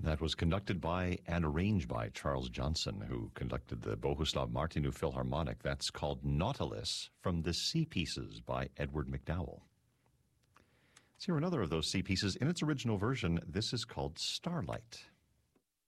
That was conducted by and arranged by Charles Johnson, who conducted the Bohuslav Martinu Philharmonic. That's called Nautilus from the Sea Pieces by Edward McDowell. Let's hear another of those sea pieces. In its original version, this is called Starlight.